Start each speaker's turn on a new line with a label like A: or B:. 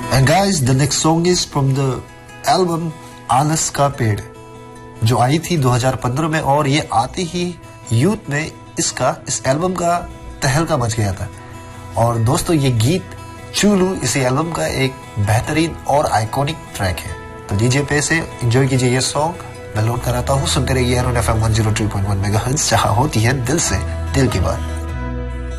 A: And guys, the next song is from the album आलस का पेड़, जो आई थी 2015 में, और ये आते ही यूथ में इस एल्बम का तहलका मच गया था। और दोस्तों, ये गीत चूलू इस एल्बम का एक बेहतरीन और आइकॉनिक ट्रैक है। तो डीजे पे से एंजॉय कीजिए ये सॉन्ग। मैं लोड कराता हूँ, सुनते रहिए FM 103.1 मेगाहर्ट्ज़, जहां होती है दिल से दिल की बात।